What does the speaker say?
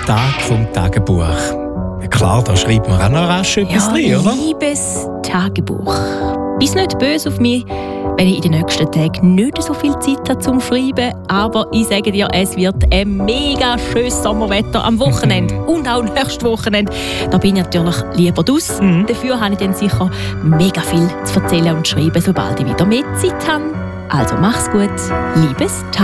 Tag vom Tagebuch. Klar, da schreibt man auch noch rasch etwas drin, oder? Liebes Tagebuch. Bist nicht böse auf mich, wenn ich in den nächsten Tagen nicht so viel Zeit habe zum Schreiben. Aber ich sage dir, es wird ein mega schönes Sommerwetter am Wochenende und auch nächstes Wochenende. Da bin ich natürlich lieber draussen. Dafür habe ich dann sicher mega viel zu erzählen und zu schreiben, sobald ich wieder mehr Zeit habe. Also mach's gut, liebes Tagebuch.